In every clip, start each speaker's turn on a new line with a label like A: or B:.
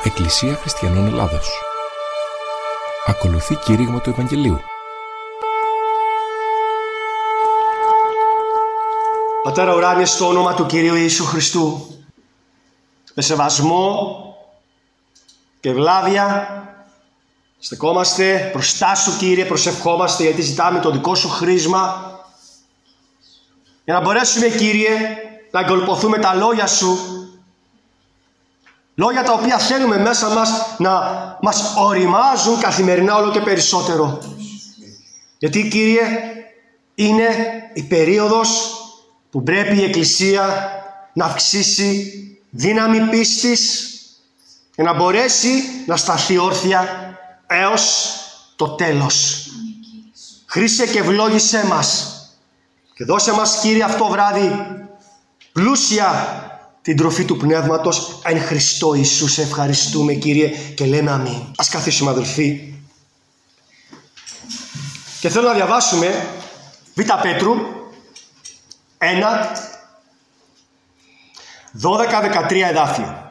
A: Εκκλησία Χριστιανών Ελλάδος. Ακολουθεί κήρυγμα του Ευαγγελίου.
B: Πατέρα ουράνιε, στο όνομα του Κυρίου Ιησού Χριστού, με σεβασμό και ευλάβεια στεκόμαστε μπροστά Σου, Κύριε, προσευχόμαστε γιατί ζητάμε το δικό Σου χρήσμα για να μπορέσουμε, Κύριε, να εγκολποθούμε τα λόγια Σου, λόγια τα οποία θέλουμε μέσα μας να μας οριμάζουν καθημερινά όλο και περισσότερο. Γιατί, Κύριε, είναι η περίοδος που πρέπει η Εκκλησία να αυξήσει δύναμη πίστης για να μπορέσει να σταθεί όρθια έως το τέλος. Χρήσε και ευλόγησέ μας και δώσε μας, Κύριε, αυτό βράδυ πλούσια την τροφή του Πνεύματος εν Χριστώ Ιησού. Σε ευχαριστούμε, Κύριε, και λέμε αμήν. Ας καθίσουμε, αδελφοί, και θέλω να διαβάσουμε Β' Πέτρου 1, 12-13 εδάφιο.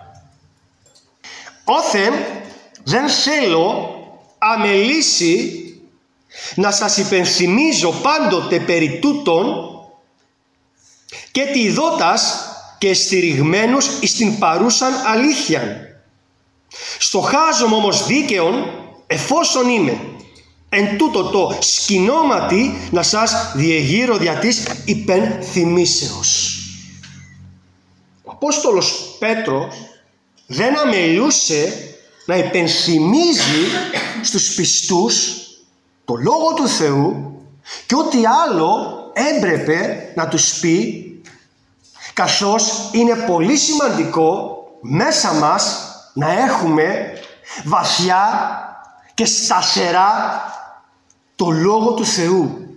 B: Όθεν δεν θέλω αμελήσει να σας υπενθυμίζω πάντοτε περί τούτων και τη δότας και στηριγμένους εις την παρούσαν αλήθειαν. Στοχάζομαι όμως δίκαιον εφόσον είμαι εν τούτο το σκηνώματι να σας διεγείρω δια της υπενθυμίσεως. Ο Απόστολος Πέτρος δεν αμελούσε να υπενθυμίζει στους πιστούς το Λόγο του Θεού και ό,τι άλλο έπρεπε να τους πει, καθώς είναι πολύ σημαντικό μέσα μας να έχουμε βαθιά και σταθερά το Λόγο του Θεού.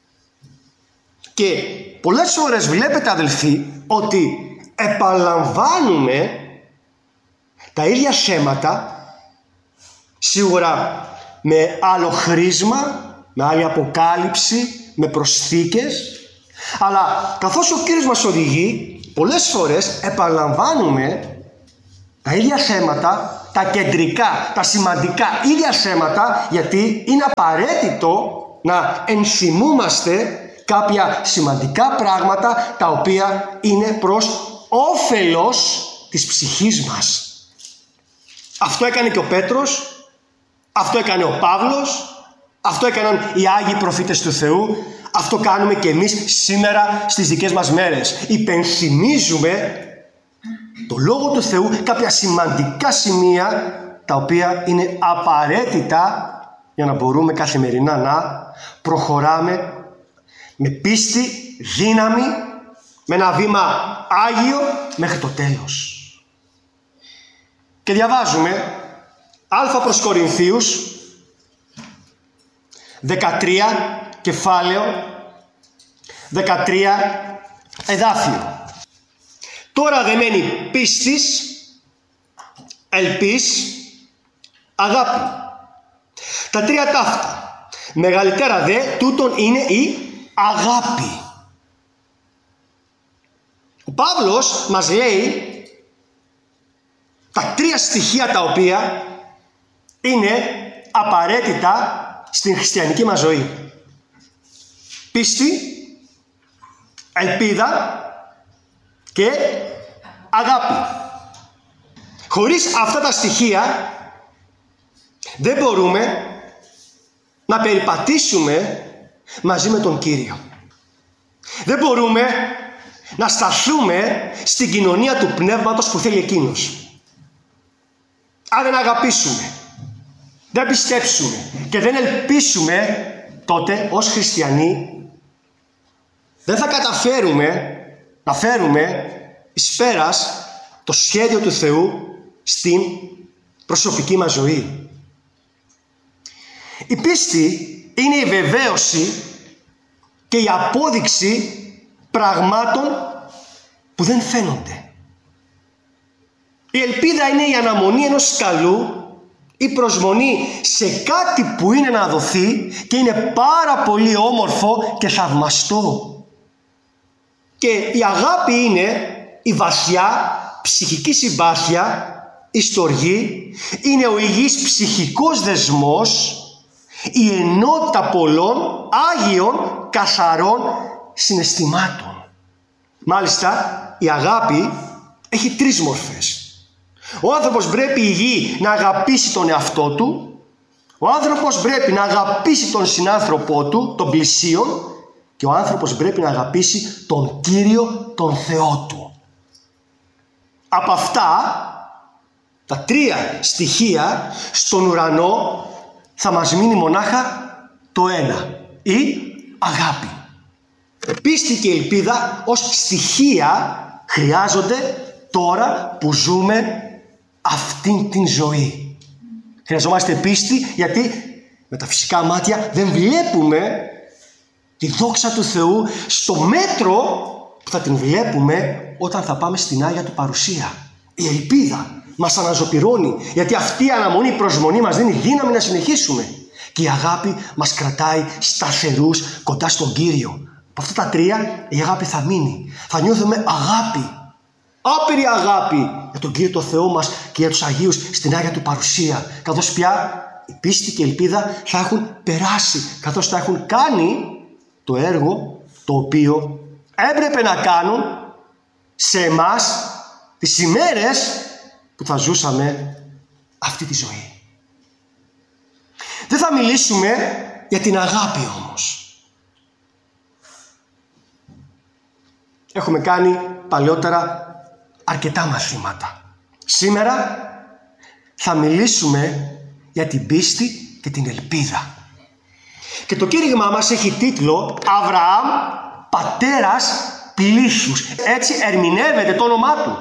B: Και πολλές φορές βλέπετε, αδελφοί, ότι επαναλαμβάνουμε τα ίδια θέματα, σίγουρα με άλλο χρήσμα, με άλλη αποκάλυψη, με προσθήκες, αλλά καθώς ο Κύριος μας οδηγεί, πολλές φορές επαναλαμβάνουμε τα ίδια θέματα, τα κεντρικά, τα σημαντικά ίδια θέματα, γιατί είναι απαραίτητο να ενθυμούμαστε κάποια σημαντικά πράγματα τα οποία είναι προς όφελος της ψυχής μας. Αυτό έκανε και ο Πέτρος, αυτό έκανε ο Παύλος, αυτό έκαναν οι Άγιοι προφήτες του Θεού, αυτό κάνουμε και εμείς σήμερα στις δικές μας μέρες. Υπενθυμίζουμε το Λόγο του Θεού, κάποια σημαντικά σημεία τα οποία είναι απαραίτητα για να μπορούμε καθημερινά να προχωράμε με πίστη, δύναμη, με ένα βήμα άγιο μέχρι το τέλος. Και διαβάζουμε Α προς Κορινθίους 13 κεφάλαιο 13 εδάφιο. Τώρα δε μένει πίστης, ελπίς, αγάπη. Τα τρία ταύτα. Μεγαλύτερα δε τούτον είναι η αγάπη. Ο Παύλος μας λέει τα τρία στοιχεία τα οποία είναι απαραίτητα στην χριστιανική μας ζωή. Πίστη, ελπίδα και αγάπη. Χωρίς αυτά τα στοιχεία δεν μπορούμε να περιπατήσουμε μαζί με τον Κύριο. Δεν μπορούμε να σταθούμε στην κοινωνία του Πνεύματος που θέλει Εκείνος. Αν δεν αγαπήσουμε, δεν πιστέψουμε και δεν ελπίσουμε, τότε ως χριστιανοί δεν θα καταφέρουμε να φέρουμε εις πέρας το σχέδιο του Θεού στην προσωπική μας ζωή. Η πίστη είναι η βεβαίωση και η απόδειξη πραγμάτων που δεν φαίνονται. Η ελπίδα είναι η αναμονή ενός καλού, η προσμονή σε κάτι που είναι να δοθεί και είναι πάρα πολύ όμορφο και θαυμαστό. Και η αγάπη είναι η βαθιά ψυχική συμπάθεια η στοργή είναι ο υγιής ψυχικός δεσμός, η ενότητα πολλών άγιων καθαρών συναισθημάτων. Μάλιστα, η αγάπη έχει 3 μορφές. Ο άνθρωπος πρέπει η γη να αγαπήσει τον εαυτό του, ο άνθρωπος πρέπει να αγαπήσει τον συνάνθρωπό του, τον πλησίον, και ο άνθρωπος πρέπει να αγαπήσει τον Κύριο, τον Θεό του. Από αυτά τα 3 στοιχεία στον ουρανό θα μας μείνει μονάχα το ένα, η αγάπη. Πίστη και ελπίδα ως στοιχεία χρειάζονται τώρα που ζούμε αυτήν την ζωή. Χρειαζόμαστε πίστη γιατί με τα φυσικά μάτια δεν βλέπουμε τη δόξα του Θεού στο μέτρο που θα την βλέπουμε όταν θα πάμε στην Άγια Του παρουσία. Η ελπίδα μας αναζωπυρώνει, γιατί αυτή η αναμονή, η προσμονή μας δίνει δύναμη να συνεχίσουμε. Και η αγάπη μας κρατάει σταθερούς κοντά στον Κύριο. Από αυτά τα 3 η αγάπη θα μείνει. Θα νιώθουμε αγάπη, άπειρη αγάπη για τον Κύριο το Θεό μας και για τους Αγίους στην Άγια Του παρουσία. Καθώς πια η πίστη και η ελπίδα θα έχουν περάσει, καθώς θα έχουν κάνει το έργο το οποίο έπρεπε να κάνουν σε εμάς τις ημέρες που θα ζούσαμε αυτή τη ζωή. Δεν θα μιλήσουμε για την αγάπη όμως. Έχουμε κάνει παλαιότερα αρκετά μαθήματα. Σήμερα θα μιλήσουμε για την πίστη και την ελπίδα. Και το κήρυγμά μας έχει τίτλο «Αβραάμ, πατέρας πλήθους». Έτσι ερμηνεύεται το όνομά του.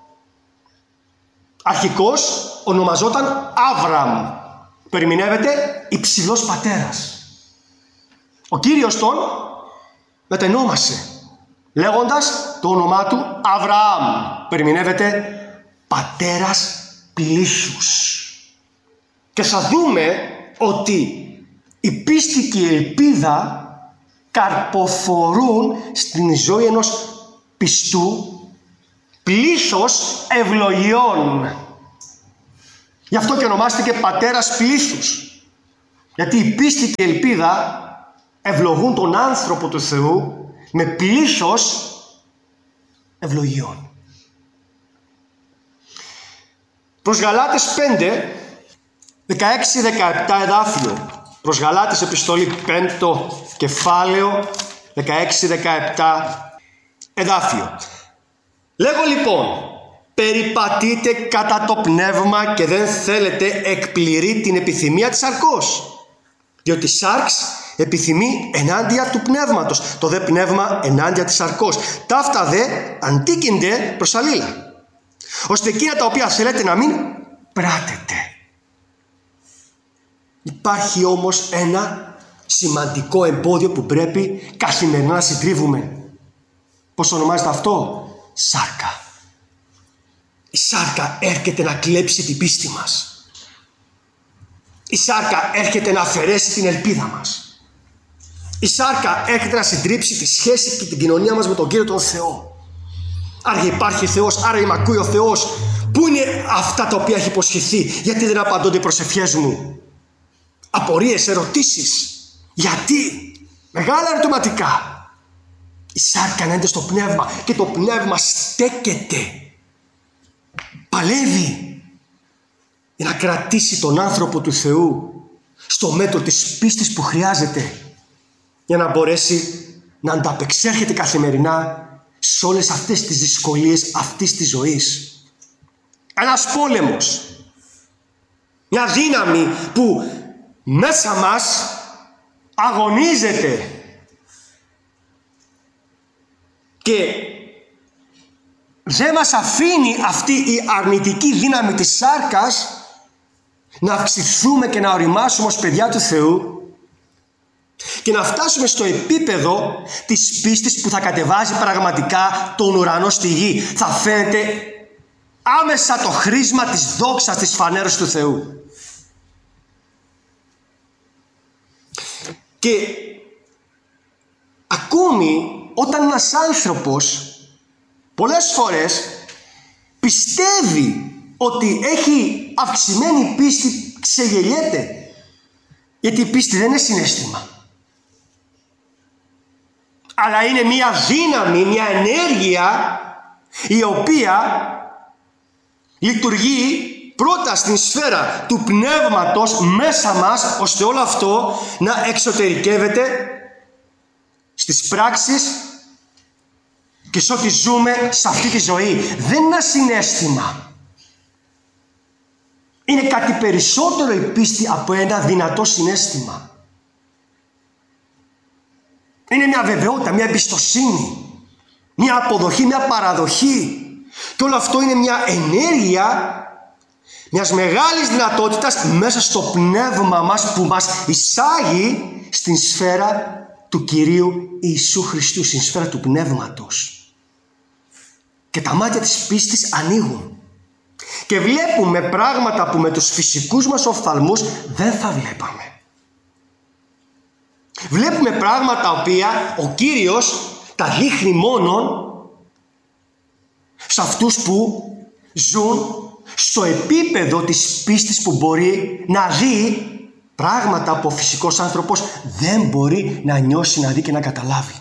B: Αρχικώς ονομαζόταν Άβραμ, που ερμηνεύεται υψηλός πατέρας. Ο Κύριος τον μετενόμασε, λέγοντας το όνομά του Αβραάμ, που ερμηνεύεται πατέρας πλήθους. Και θα δούμε ότι η πίστη και η ελπίδα καρποφορούν στην ζωή ενός πιστού πλήθος ευλογιών. Γι' αυτό και ονομάστηκε πατέρας πλήθους. Γιατί η πίστη και η ελπίδα ευλογούν τον άνθρωπο του Θεού με πλήθος ευλογιών. Προς Γαλάτες 5, 16-17 εδάφιο. Προς Γαλάτες επιστολή 5 κεφάλαιο 16-17 εδάφιο. Λέγω λοιπόν, περιπατείτε κατά το πνεύμα και δεν θέλετε εκπληρεί την επιθυμία της σαρκός. Διότι η σάρξ επιθυμεί ενάντια του πνεύματος, το δε πνεύμα ενάντια της σαρκός. Ταύτα δε αντίκυνται προς αλλήλα, ώστε εκείνα τα οποία θέλετε να μην πράτετε. Υπάρχει όμως ένα σημαντικό εμπόδιο που πρέπει καθημερινά να συντρίβουμε. Πώς ονομάζεται αυτό? Σάρκα. Η σάρκα έρχεται να κλέψει την πίστη μας. Η σάρκα έρχεται να αφαιρέσει την ελπίδα μας. Η σάρκα έρχεται να συντρίψει τη σχέση και την κοινωνία μας με τον Κύριο τον Θεό. Άρα υπάρχει Θεός, άρα με ακούει ο Θεός. Πού είναι αυτά τα οποία έχει υποσχεθεί? Γιατί δεν απαντώνται οι προσευχές μου? Απορίες, ερωτήσεις. Γιατί? Μεγάλα ερωτηματικά. Η σάρκα είναι στο πνεύμα και το πνεύμα στέκεται. Παλεύει για να κρατήσει τον άνθρωπο του Θεού στο μέτρο της πίστης που χρειάζεται για να μπορέσει να ανταπεξέρχεται καθημερινά σε όλες αυτές τις δυσκολίες αυτής της ζωής. Ένας πόλεμος, μια δύναμη που μέσα μας αγωνίζεται και δεν μας αφήνει αυτή η αρνητική δύναμη της σάρκας να αυξηθούμε και να οριμάσουμε ως παιδιά του Θεού και να φτάσουμε στο επίπεδο της πίστης που θα κατεβάζει πραγματικά τον ουρανό στη γη. Θα φαίνεται άμεσα το χρήσμα της δόξας της φανέρας του Θεού. Και ακόμη όταν ένας άνθρωπος πολλές φορές πιστεύει ότι έχει αυξημένη πίστη ξεγελιέται. Γιατί η πίστη δεν είναι συναίσθημα. Αλλά είναι μια δύναμη, μια ενέργεια η οποία λειτουργεί πρώτα στην σφαίρα του πνεύματος μέσα μας, ώστε όλο αυτό να εξωτερικεύεται στις πράξεις και σε ό,τι ζούμε σε αυτή τη ζωή. Δεν είναι ένα συναίσθημα. Είναι κάτι περισσότερο η πίστη από ένα δυνατό συναίσθημα. Είναι μια βεβαιότητα, μια εμπιστοσύνη, μια αποδοχή, μια παραδοχή. Και όλο αυτό είναι μια ενέργεια μιας μεγάλης δυνατότητας μέσα στο πνεύμα μας που μας εισάγει στην σφαίρα του Κυρίου Ιησού Χριστού, στην σφαίρα του πνεύματος. Και τα μάτια της πίστης ανοίγουν. Και βλέπουμε πράγματα που με τους φυσικούς μας οφθαλμούς δεν θα βλέπαμε. Βλέπουμε πράγματα τα οποία ο Κύριος τα δείχνει μόνον σε αυτούς που ζουν στο επίπεδο της πίστης, που μπορεί να δει πράγματα που ο φυσικός άνθρωπος δεν μπορεί να νιώσει, να δει και να καταλάβει.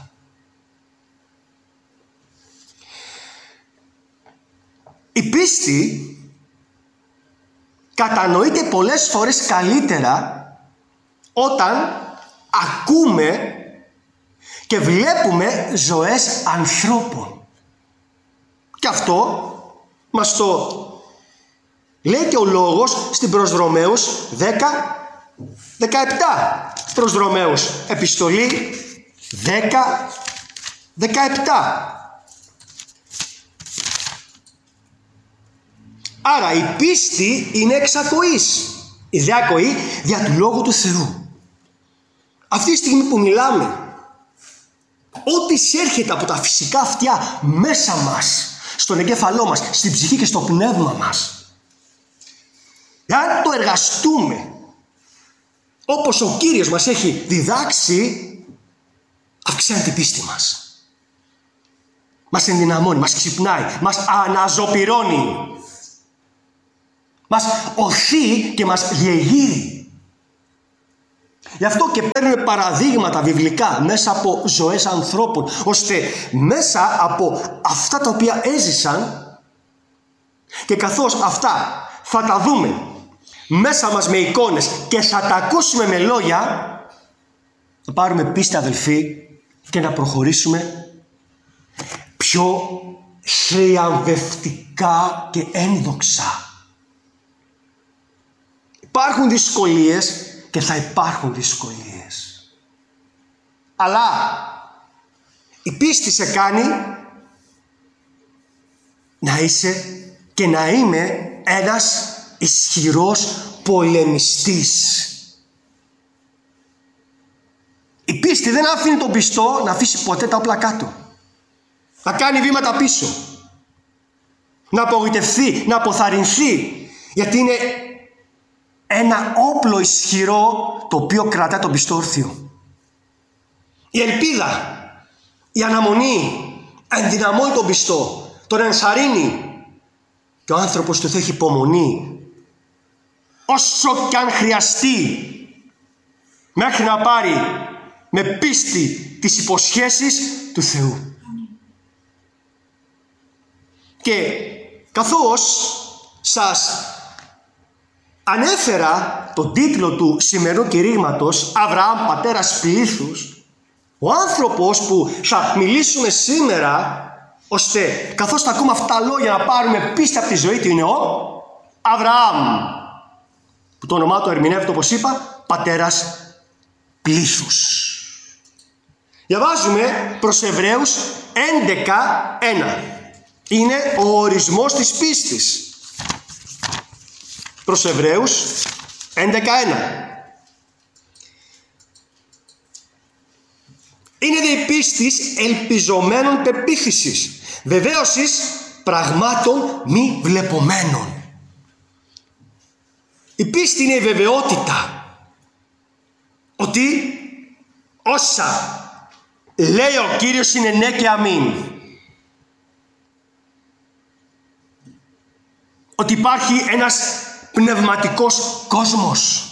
B: Η πίστη κατανοείται πολλές φορές καλύτερα όταν ακούμε και βλέπουμε ζωές ανθρώπων. Και αυτό μας το λέει και ο λόγος στην προς Ρωμαίους 10:17. Προς Ρωμαίους επιστολή 10:17. Άρα η πίστη είναι εξ ακοής. Η δε ακοή δια του Λόγου του Θεού. Αυτή τη στιγμή που μιλάμε, ό,τι εισέρχεται από τα φυσικά αυτιά μέσα μας, στον εγκέφαλό μας, στην ψυχή και στο πνεύμα μας, αν το εργαστούμε όπως ο Κύριος μας έχει διδάξει, αυξάνει την πίστη μας. Μας ενδυναμώνει, μας ξυπνάει, μας αναζωπυρώνει. Μας οθεί και μας διεγείρει. Γι' αυτό και παίρνουμε παραδείγματα βιβλικά μέσα από ζωές ανθρώπων, ώστε μέσα από αυτά τα οποία έζησαν, και καθώς αυτά θα τα δούμε μέσα μας με εικόνες και θα τα ακούσουμε με λόγια, θα πάρουμε πίστη, αδελφοί, και να προχωρήσουμε πιο θριαμβευτικά και ένδοξα. Υπάρχουν δυσκολίες και θα υπάρχουν δυσκολίες. Αλλά η πίστη σε κάνει να είσαι και να είμαι ένας ισχυρός πολεμιστής. Η πίστη δεν αφήνει τον πιστό να αφήσει ποτέ τα όπλα κάτω. Να κάνει βήματα πίσω. Να απογοητευτεί, να αποθαρρυνθεί. Γιατί είναι ένα όπλο ισχυρό το οποίο κρατά τον πιστό όρθιο. Η ελπίδα, η αναμονή ενδυναμώνει τον πιστό, τον ενθαρρύνει. Και ο άνθρωπος του θα έχει υπομονή όσο κι αν χρειαστεί, μέχρι να πάρει με πίστη τις υποσχέσεις του Θεού. Και καθώς σας ανέφερα τον τίτλο του σημερινού κηρύγματος, Αβραάμ πατέρας πλήθους, ο άνθρωπος που θα μιλήσουμε σήμερα, ώστε καθώς θα ακούμε αυτά τα λόγια να πάρουμε πίστη από τη ζωή του, είναι ο Αβραάμ, που το όνομά του ερμηνεύεται, όπως είπα, πατέρας πλήθους. Διαβάζουμε προς Εβραίους 11:1. Είναι ο ορισμός της πίστης. Προς Εβραίους 11:1. Είναι δε η πίστης ελπιζομένων πεποίθησης, βεβαίωσης πραγμάτων μη βλεπομένων. Η πίστη είναι η βεβαιότητα ότι όσα λέει ο Κύριος είναι ναι και αμήν. ότι υπάρχει ένας πνευματικός κόσμος.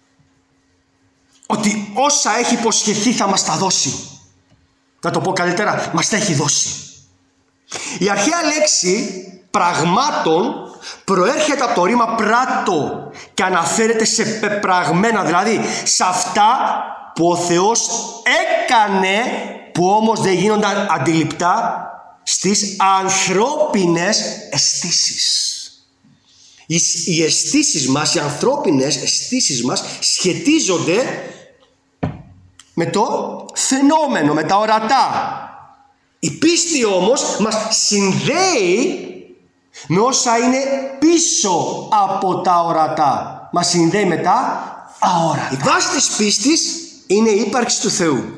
B: Ότι όσα έχει υποσχεθεί θα μας τα δώσει. Να το πω καλύτερα, μας τα έχει δώσει. Η αρχαία λέξη πραγμάτων προέρχεται από το ρήμα πράτο και αναφέρεται σε πεπραγμένα, δηλαδή σε αυτά που ο Θεός έκανε, που όμως δεν γίνονταν αντιληπτά στις ανθρώπινες αισθήσεις. Οι αισθήσεις μας, οι ανθρώπινες αισθήσεις μας σχετίζονται με το φαινόμενο, με τα ορατά. Η πίστη όμως μας συνδέει με όσα είναι πίσω από τα ορατά. Μας συνδέει με τα αόρατα. Η βάση της πίστης είναι η ύπαρξη του Θεού.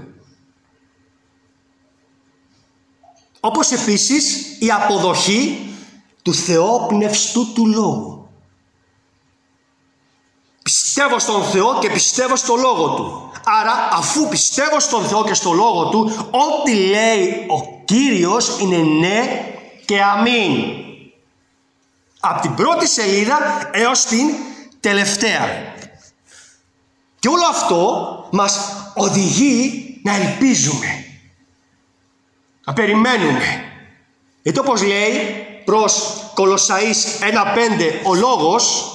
B: Όπως επίσης η αποδοχή του θεόπνευστου του Λόγου. Πιστεύω στον Θεό και πιστεύω στο Λόγο Του. Άρα αφού πιστεύω στον Θεό και στο Λόγο Του, ό,τι λέει ο Κύριος είναι ναι και αμήν. Από την πρώτη σελίδα έως την τελευταία. Και όλο αυτό μας οδηγεί να ελπίζουμε. Να περιμένουμε. Γιατί όπως λέει προς Κολοσσαείς 1:5 ο λόγος,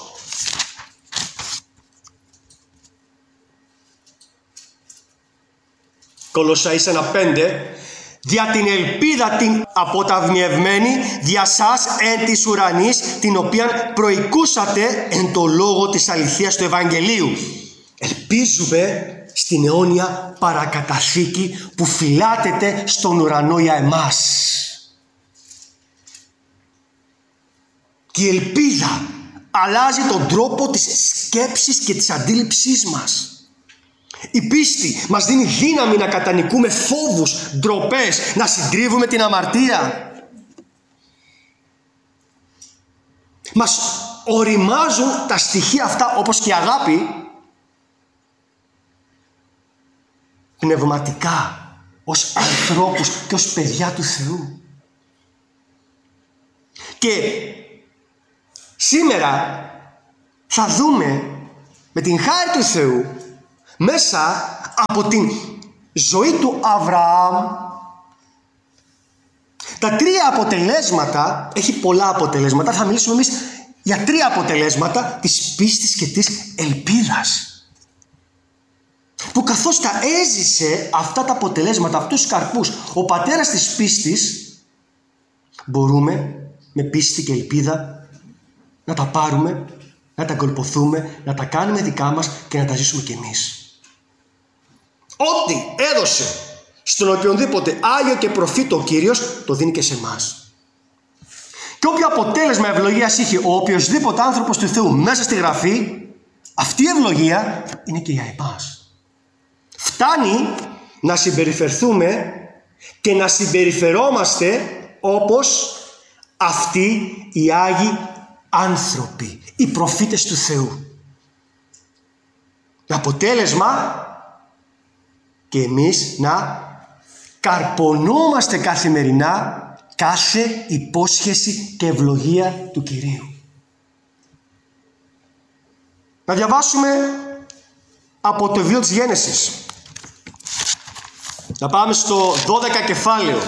B: Κολοσσαείς 1:5, δια την ελπίδα την αποταμιευμένη δια σας εν της ουρανής, την οποία προοικούσατε εν το λόγο της αληθείας του Ευαγγελίου. Ελπίζουμε στην αιώνια παρακαταθήκη που φυλάτεται στον ουρανό για εμάς. Και η ελπίδα αλλάζει τον τρόπο της σκέψης και της αντίληψής μας. Η πίστη μας δίνει δύναμη να κατανικούμε φόβους, ντροπές, να συντρίβουμε την αμαρτία. Μας οριμάζουν τα στοιχεία αυτά, όπως και η αγάπη, πνευματικά, ως ανθρώπους και ως παιδιά του Θεού. Και σήμερα θα δούμε με την χάρη του Θεού, μέσα από την ζωή του Αβραάμ, τα τρία αποτελέσματα, έχει πολλά αποτελέσματα, θα μιλήσουμε εμείς για τρία αποτελέσματα της πίστης και της ελπίδας. Που καθώς τα έζησε αυτά τα αποτελέσματα, αυτούς τους καρπούς, ο πατέρας της πίστης, μπορούμε με πίστη και ελπίδα να τα πάρουμε, να τα κολποθούμε, να τα κάνουμε δικά μας και να τα ζήσουμε κι εμείς. Ό,τι έδωσε στον οποιονδήποτε Άγιο και προφήτο ο Κύριος, το δίνει και σε εμάς. Και όποιο αποτέλεσμα ευλογίας είχε ο οποιοσδήποτε άνθρωπος του Θεού μέσα στη Γραφή, αυτή η ευλογία είναι και για εμάς. Φτάνει να συμπεριφερθούμε και να συμπεριφερόμαστε όπως αυτοί οι Άγιοι άνθρωποι, οι προφήτες του Θεού. Το αποτέλεσμα και εμείς να καρπονόμαστε καθημερινά κάθε υπόσχεση και ευλογία του Κυρίου. Να διαβάσουμε από το βιβλίο της Γένεσης. Να πάμε στο 12 κεφάλαιο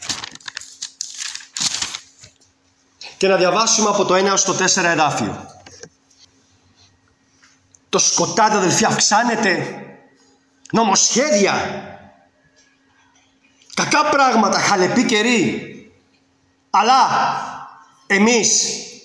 B: και να διαβάσουμε από το 1 έως το 4 εδάφιο. Το σκοτάδι, αδελφοί, αυξάνεται. Νομοσχέδια, κακά πράγματα, χαλεπή καιρή. Αλλά εμείς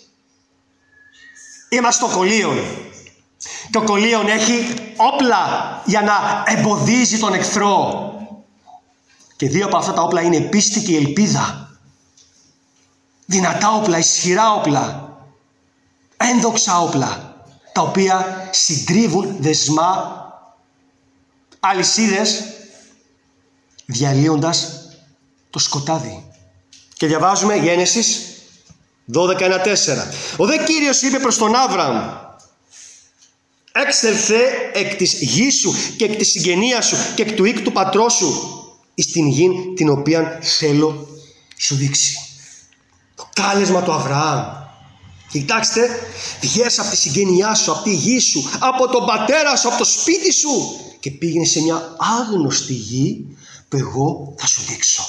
B: είμαστε το κολλίον. Το κολλίον έχει όπλα για να εμποδίζει τον εχθρό. Και δύο από αυτά τα όπλα είναι η πίστη και η ελπίδα. Δυνατά όπλα, ισχυρά όπλα, ένδοξα όπλα, τα οποία συντρίβουν δεσμά, αλυσίδες, διαλύοντας το σκοτάδι. Και διαβάζουμε Γένεσης 12:1-4. Ο δε Κύριος είπε προς τον Άβραμ: έξελθε εκ της γης σου και εκ της συγγενείας σου και εκ του οίκου του πατρός σου εις την γη την οποία θέλω σου δείξει. Το κάλεσμα του Αβραάμ. Κοιτάξτε, βγες από τη συγγένειά σου, από τη γη σου, από τον πατέρα σου, από το σπίτι σου και πήγαινε σε μια άγνωστη γη που εγώ θα σου δείξω.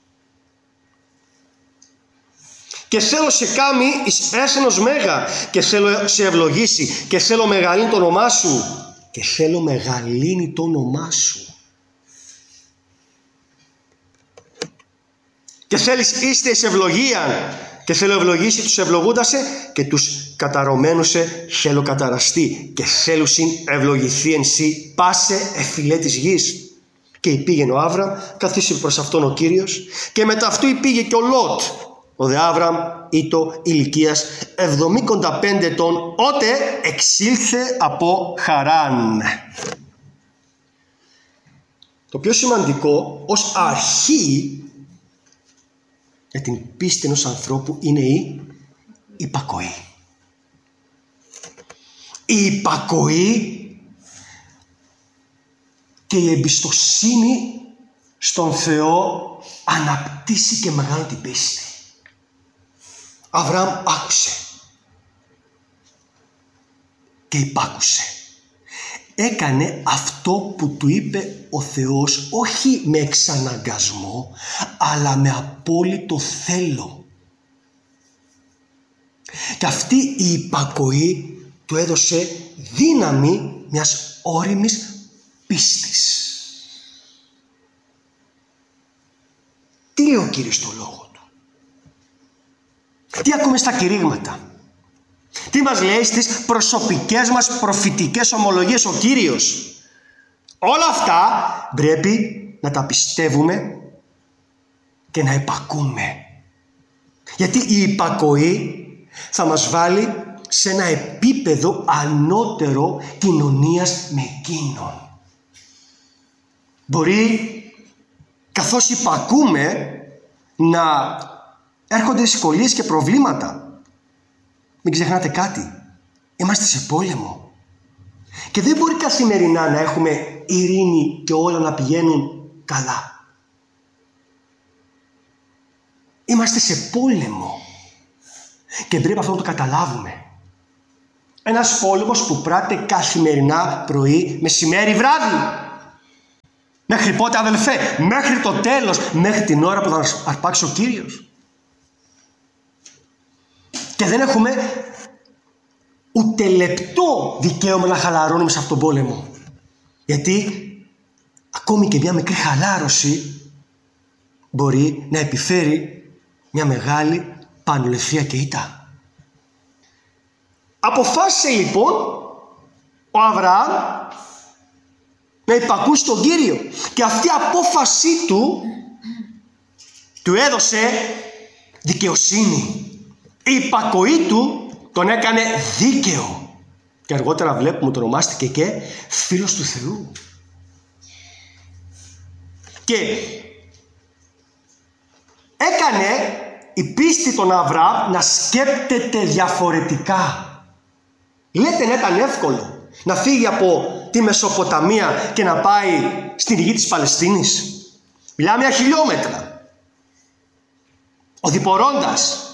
B: Και θέλω σε κάμει εις έσενος μέγα και θέλω σε ευλογήσει και θέλω μεγαλύνει το όνομά σου και θέλω μεγαλύνει το όνομά σου. Και θέλεις είστε εις ευλογία και θέλω ευλογήσει τους ευλογούντασε και τους καταρωμένουσε θέλω καταραστεί και θέλουσιν ευλογηθεί εν σύ πάσε εφυλέ της γης. Και υπήγαινε ο Άβραμ, καθίσει προς αυτόν ο Κύριος και μετά αυτού υπήγε και ο Λότ. Ο δε Άβραμ ήτο ηλικίας 75 ετών, ότε εξήλθε από Χαράν. Το πιο σημαντικό ως αρχή για την πίστη ενός ανθρώπου είναι η υπακοή. Η υπακοή και η εμπιστοσύνη στον Θεό αναπτύσσει και μεγάλη την πίστη. Αβραάμ άκουσε και υπάκουσε. Έκανε αυτό που του είπε ο Θεός, όχι με εξαναγκασμό, αλλά με απόλυτο θέλω. Και αυτή η υπακοή του έδωσε δύναμη μιας ώριμης πίστης. Τι λέει ο Κύριος στο λόγο του? Τι ακούμε στα κηρύγματα? Τι μας λέει στις προσωπικές μας προφητικές ομολογίες ο Κύριος? Όλα αυτά πρέπει να τα πιστεύουμε και να υπακούμε. Γιατί η υπακοή θα μας βάλει σε ένα επίπεδο ανώτερο κοινωνίας με εκείνον. Μπορεί καθώς υπακούμε να έρχονται δυσκολίες και προβλήματα. Μην ξεχνάτε κάτι. Είμαστε σε πόλεμο. Και δεν μπορεί καθημερινά να έχουμε ειρήνη και όλα να πηγαίνουν καλά. Είμαστε σε πόλεμο. Και πρέπει αυτό να το καταλάβουμε. Ένας πόλεμος που πράττει καθημερινά πρωί, μεσημέρι, βράδυ. Μέχρι πότε, αδελφέ? Μέχρι το τέλος, μέχρι την ώρα που θα αρπάξει ο Κύριος. Και δεν έχουμε ούτε λεπτό δικαίωμα να χαλαρώνουμε σε αυτόν τον πόλεμο. Γιατί ακόμη και μια μικρή χαλάρωση μπορεί να επιφέρει μια μεγάλη πανολευθεία και ήττα. Αποφάσισε λοιπόν ο Αβραάμ να υπακούσει τον Κύριο. Και αυτή η απόφασή του έδωσε δικαιοσύνη. Η υπακοή του τον έκανε δίκαιο. Και αργότερα βλέπουμε ότι ονομάστηκε και φίλος του Θεού. Και έκανε η πίστη των Αβραάμ να σκέπτεται διαφορετικά. Λέτε να ήταν εύκολο να φύγει από τη Μεσοποταμία και να πάει στην γη της Παλαιστίνης? Μιλάμε για χιλιόμετρα. Οδηπορώντας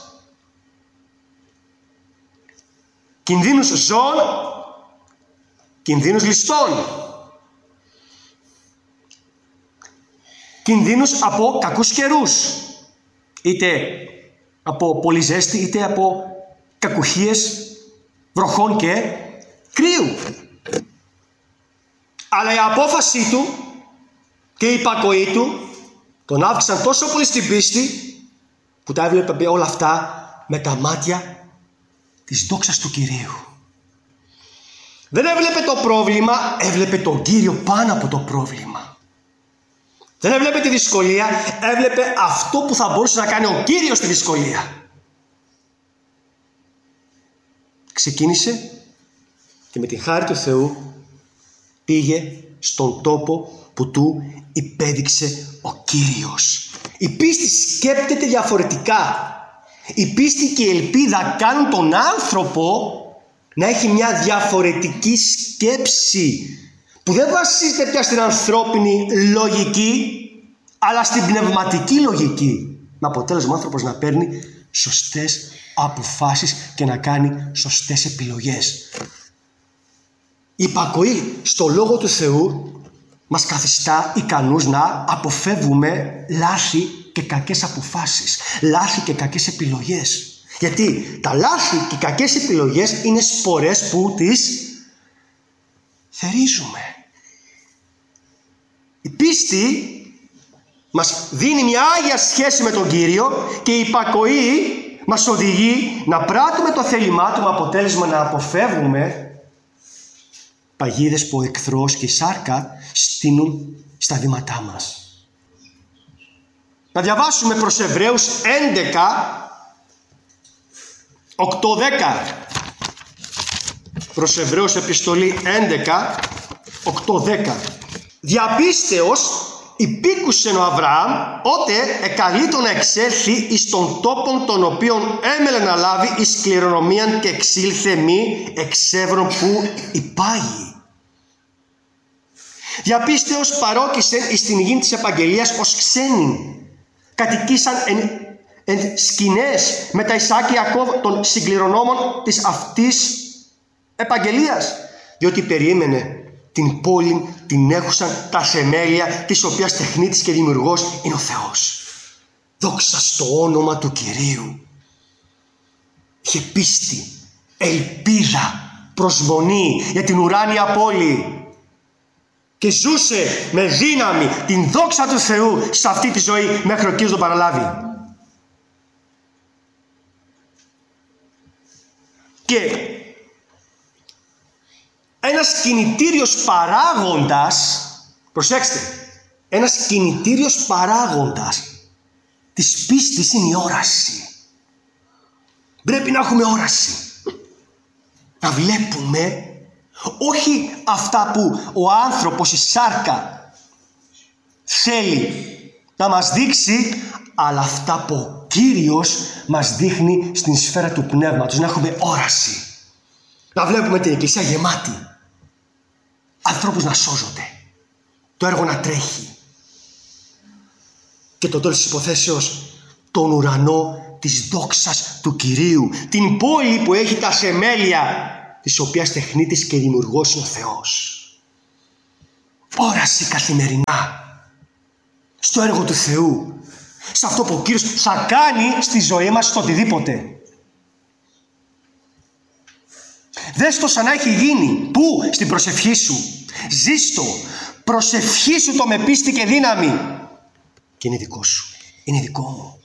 B: κινδύνους ζώων, κινδύνους ληστών, κινδύνους από κακούς καιρούς, είτε από πολύ ζέστη, είτε από κακουχίες βροχών και κρύου. Αλλά η απόφασή του και η υπακοή του τον αύξησαν τόσο πολύ στην πίστη που τα έβλεπε όλα αυτά με τα μάτια της δόξας του Κυρίου. Δεν έβλεπε το πρόβλημα, έβλεπε τον Κύριο πάνω από το πρόβλημα. Δεν έβλεπε τη δυσκολία, έβλεπε αυτό που θα μπορούσε να κάνει ο Κύριος στη δυσκολία. Ξεκίνησε και με τη χάρη του Θεού πήγε στον τόπο που του υπέδειξε ο Κύριος. Η πίστη σκέπτεται διαφορετικά. Η πίστη και η ελπίδα κάνουν τον άνθρωπο να έχει μια διαφορετική σκέψη που δεν βασίζεται πια στην ανθρώπινη λογική, αλλά στην πνευματική λογική. Με αποτέλεσμα ο άνθρωπος να παίρνει σωστές αποφάσεις και να κάνει σωστές επιλογές. Η υπακοή στο Λόγο του Θεού μας καθιστά ικανούς να αποφεύγουμε λάθη και κακές αποφάσεις, λάθη και κακές επιλογές. Γιατί τα λάθη και οι κακές επιλογές είναι σπορές που τις θερίζουμε. Η πίστη μας δίνει μια άγια σχέση με τον Κύριο και η υπακοή μας οδηγεί να πράττουμε το θέλημά Του με αποτέλεσμα να αποφεύγουμε παγίδες που ο εχθρός και η σάρκα στείνουν στα βήματά μας. Να διαβάσουμε προς Εβραίους 11, 8-10. Προς Εβραίους επιστολή 11, 8-10. Διαπίστεως υπήκουσεν ο Αβραάμ, ότε εκαλείτο να εξέλθει εις τον τόπον τον οποίον έμελε να λάβει εις κληρονομίαν και εξήλθε μη εξεύρων που υπάγει. Διαπίστεως παρόκησεν εις την γη της επαγγελίας ως ξένοι. Κατοικήσαν εν σκηνές με τα Ισάκ Ιακώβ των συγκληρονόμων της αυτής επαγγελίας, διότι περίμενε την πόλη την έχουσαν τα θεμέλια, της οποίας τεχνίτης και δημιουργός είναι ο Θεός. Δόξα στο όνομα του Κυρίου. Είχε πίστη, ελπίδα, προσμονή για την ουράνια πόλη και ζούσε με δύναμη την δόξα του Θεού σε αυτή τη ζωή μέχρι ο Κύριος τον παραλάβει. Και ένας κινητήριος παράγοντας, προσέξτε, ένας κινητήριος παράγοντας της πίστης είναι η όραση. Πρέπει να έχουμε όραση. Να βλέπουμε όχι αυτά που ο άνθρωπος, η σάρκα, θέλει να μας δείξει, αλλά αυτά που ο Κύριος μας δείχνει στην σφαίρα του πνεύματος. Να έχουμε όραση. Να βλέπουμε την εκκλησία γεμάτη. Ανθρώπους να σώζονται. Το έργο να τρέχει. Και το τέλος της υποθέσεως, τον ουρανό της δόξας του Κυρίου. Την πόλη που έχει τα θεμέλια, της οποίας τεχνίτης και δημιουργός είναι ο Θεός. Όραση καθημερινά στο έργο του Θεού, σε αυτό που ο Κύριος θα κάνει στη ζωή μας, στο οτιδήποτε. Δες το σαν να έχει γίνει. Πού? Στην προσευχή σου. Ζήστο. Προσευχήσου το με πίστη και δύναμη. Και είναι δικό σου. Είναι δικό μου.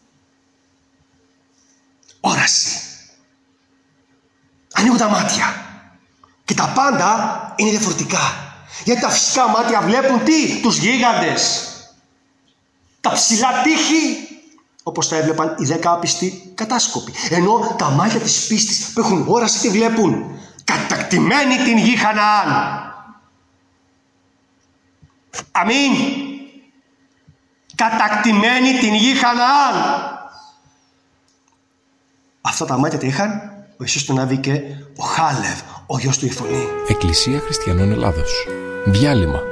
B: Όραση. Ανοίγουν τα μάτια. Και τα πάντα είναι διαφορετικά. Γιατί τα φυσικά μάτια βλέπουν τι? Τους γίγαντες. Τα ψηλά τείχη. Όπως τα έβλεπαν οι 10 άπιστοι κατάσκοποι. Ενώ τα μάτια της πίστης που έχουν όραση τι βλέπουν? Κατακτημένη την γη Χαναάν. Αμήν. Κατακτημένη την γη Χαναάν. Αυτά τα μάτια τα είχαν ο Ιησούς τον Άβη και ο Χάλευ, ο γιος του Ιφωνή.
A: Εκκλησία Χριστιανών Ελλάδος. Διάλειμμα.